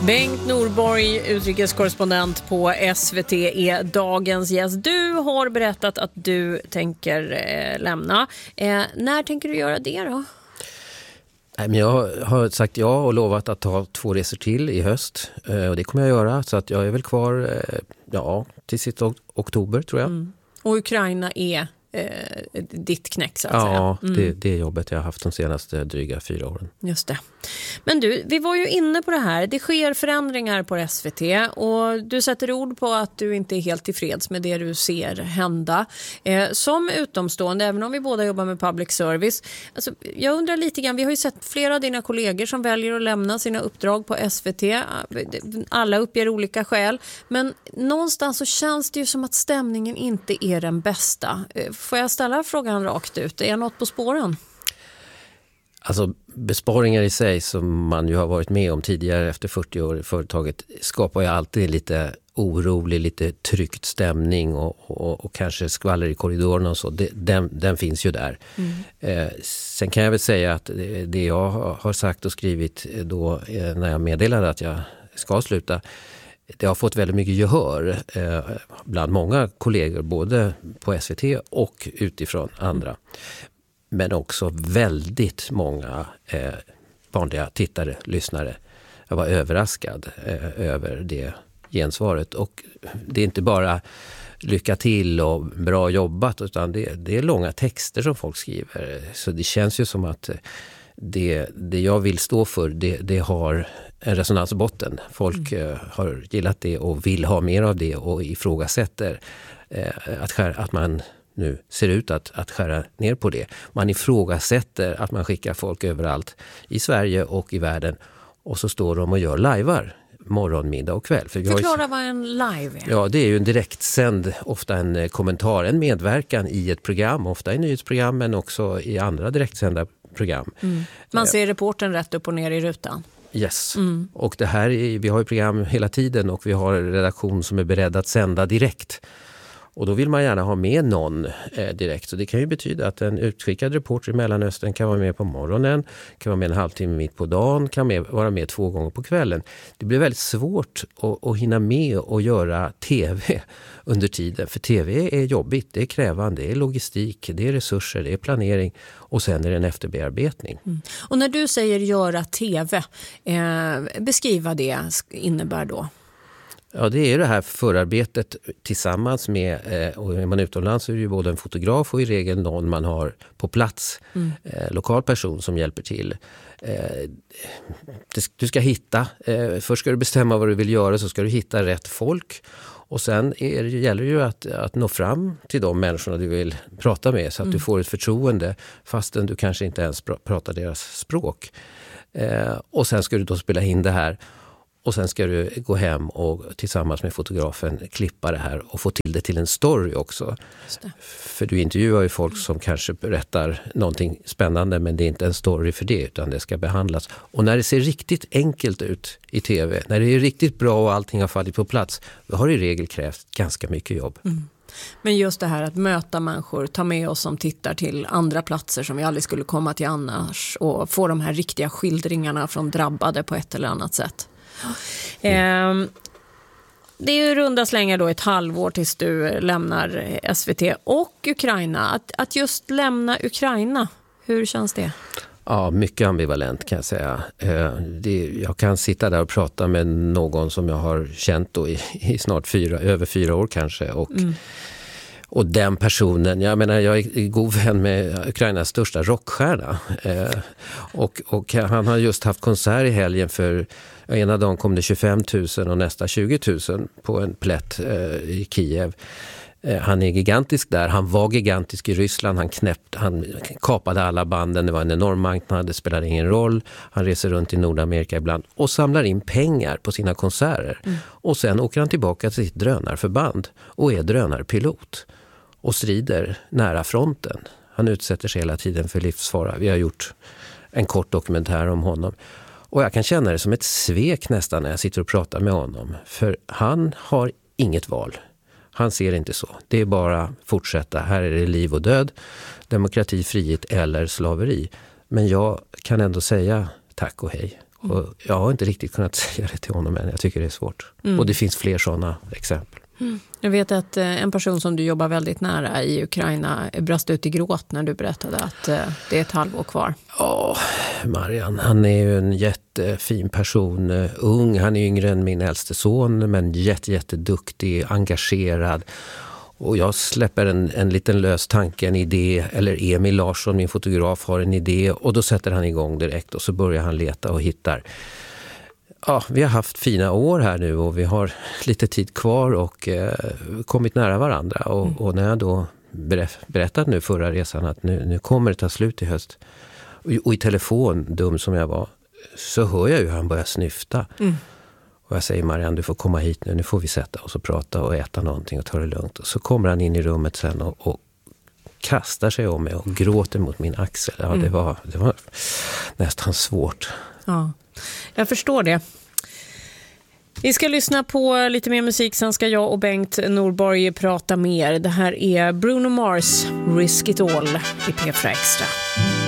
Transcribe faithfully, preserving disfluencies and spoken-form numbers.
Bengt Norborg, utrikeskorrespondent på S V T, är dagens gäst. Du har berättat att du tänker eh, lämna. Eh, när tänker du göra det då? Nej, men jag har sagt ja och lovat att ta två resor till i höst. Eh, och det kommer jag göra. Så att jag är väl kvar eh, ja, till sitt oktober tror jag. Mm. Och Ukraina är eh, ditt knäck så att ja, säga. Ja, mm. det, det är jobbet jag har haft de senaste dryga fyra åren. Just det. Men du, vi var ju inne på det här. Det sker förändringar på S V T och du sätter ord på att du inte är helt tillfreds med det du ser hända. Eh, som utomstående, även om vi båda jobbar med public service. Alltså, jag undrar lite grann, vi har ju sett flera av dina kollegor som väljer att lämna sina uppdrag på S V T. Alla uppger olika skäl. Men någonstans så känns det ju som att stämningen inte är den bästa. Eh, får jag ställa frågan rakt ut? Är något på spåren? Alltså besparingar i sig som man ju har varit med om tidigare efter fyrtio år i företaget skapar ju alltid lite orolig, lite tryckt stämning och, och, och kanske skvaller i korridorerna och så. Det, den, den finns ju där. Mm. Eh, sen kan jag väl säga att det, det jag har sagt och skrivit då eh, när jag meddelade att jag ska sluta, det har fått väldigt mycket gehör eh, bland många kollegor både på S V T och utifrån andra. Mm. Men också väldigt många eh, vanliga tittare, lyssnare. Jag var överraskad eh, över det gensvaret. Och det är inte bara lycka till och bra jobbat utan det, det är långa texter som folk skriver. Så det känns ju som att det, det jag vill stå för det, det har en resonans i botten. Folk mm. eh, har gillat det och vill ha mer av det och ifrågasätter eh, att, skär, att man nu ser ut att, att skära ner på det. Man ifrågasätter att man skickar folk överallt i Sverige och i världen och så står de och gör livear morgon, middag och kväll. För Förklara ju, vad en live är. Ja, det är ju en direktsänd, ofta en kommentar, en medverkan i ett program, ofta i nyhetsprogram men också i andra direktsända program. Mm. Man ser reportern rätt upp och ner i rutan. Yes, mm. och det här är, vi har ju program hela tiden och vi har en redaktion som är beredd att sända direkt. Och då vill man gärna ha med någon eh, direkt. Så det kan ju betyda att en utskickad reporter i Mellanöstern kan vara med på morgonen, kan vara med en halvtimme mitt på dagen, kan med, vara med två gånger på kvällen. Det blir väldigt svårt att, att hinna med och göra tv under tiden. För tv är jobbigt, det är krävande, det är logistik, det är resurser, det är planering och sen är det en efterbearbetning. Mm. Och när du säger göra tv, eh, beskriva det innebär då? Ja, det är det här förarbetet tillsammans med, eh, och är man utomlands så är det ju både en fotograf och i regel någon man har på plats, mm. eh, lokal person som hjälper till. Eh, du ska hitta, eh, först ska du bestämma vad du vill göra så ska du hitta rätt folk och sen är det, gäller det ju att, att nå fram till de människorna du vill prata med så att mm. du får ett förtroende fastän du kanske inte ens pr- pratar deras språk. Eh, och sen ska du då spela in det här. Och sen ska du gå hem och tillsammans med fotografen klippa det här och få till det till en story också. För du intervjuar ju folk som kanske berättar någonting spännande men det är inte en story för det utan det ska behandlas. Och när det ser riktigt enkelt ut i tv, när det är riktigt bra och allting har fallit på plats, då har det i regel krävt ganska mycket jobb. Mm. Men just det här att möta människor, ta med oss som tittar till andra platser som vi aldrig skulle komma till annars och få de här riktiga skildringarna från drabbade på ett eller annat sätt. Mm. Eh, det är ju runda slängar då ett halvår tills du lämnar S V T och Ukraina. Att, att just lämna Ukraina, hur känns det? Ja, mycket ambivalent kan jag säga. Eh, det, jag kan sitta där och prata med någon som jag har känt då i, i snart fyra, över fyra år kanske och mm. Och den personen, jag menar jag är god vän med Ukrainas största rockstjärna eh, och, och han har just haft konsert i helgen för ena dagen kom det tjugofem tusen och nästa tjugo tusen på en plätt eh, i Kiev. Eh, han är gigantisk där, han var gigantisk i Ryssland, han knäppte, han kapade alla banden, det var en enorm marknad, det spelade ingen roll. Han reser runt i Nordamerika ibland och samlar in pengar på sina konserter. Mm. Och sen åker han tillbaka till sitt drönarförband och är drönarpilot. Och strider nära fronten. Han utsätter sig hela tiden för livsfara. Vi har gjort en kort dokumentär om honom. Och jag kan känna det som ett svek nästan när jag sitter och pratar med honom. För han har inget val. Han ser inte så. Det är bara fortsätta. Här är det liv och död. Demokrati, frihet eller slaveri. Men jag kan ändå säga tack och hej. Och jag har inte riktigt kunnat säga det till honom än. Jag tycker det är svårt. Mm. Och det finns fler sådana exempel. Mm. Jag vet att en person som du jobbar väldigt nära i Ukraina brast ut i gråt när du berättade att det är ett halvår kvar. Ja, Marian, han är ju en jättefin person. Ung, han är yngre än min äldste son, men jätte, jätteduktig, engagerad. Och jag släpper en, en liten lös tanke, en idé, eller Emil Larsson, min fotograf, har en idé och då sätter han igång direkt och så börjar han leta och hittar. Ja, vi har haft fina år här nu och vi har lite tid kvar och eh, kommit nära varandra. Och, mm. och när jag då berättade nu förra resan att nu, nu kommer det ta slut i höst och, och i telefon, dum som jag var, så hör jag ju hur han börjar snyfta. Mm. Och jag säger, Marianne, du får komma hit nu, nu får vi sätta oss och prata och äta någonting och ta det lugnt. Och så kommer han in i rummet sen och, och kastar sig om mig och gråter mot min axel. Ja, mm. det, var, det var nästan svårt. Ja, jag förstår det. Vi ska lyssna på lite mer musik, sen ska jag och Bengt Norborg prata mer. Det här är Bruno Mars, Risk It All i P fyra Extra.